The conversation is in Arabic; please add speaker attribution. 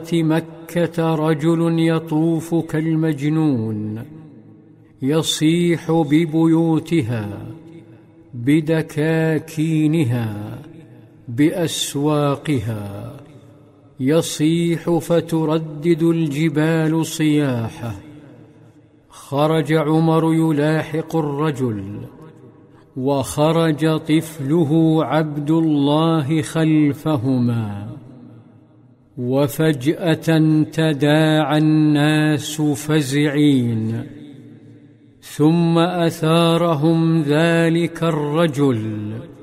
Speaker 1: مكة رجل يطوف كالمجنون يصيح ببيوتها بدكاكينها بأسواقها، يصيح فتردد الجبال صياحه. خرج عمر يلاحق الرجل، وخرج طفله عبد الله خلفهما، وفجأة تداعى الناس فزعين، ثم أثارهم ذلك الرجل